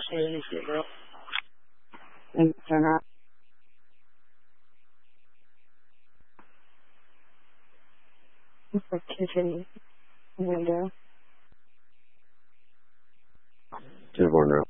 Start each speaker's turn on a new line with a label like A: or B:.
A: Continue.
B: And turn on. Continue. Window.
C: To the board now.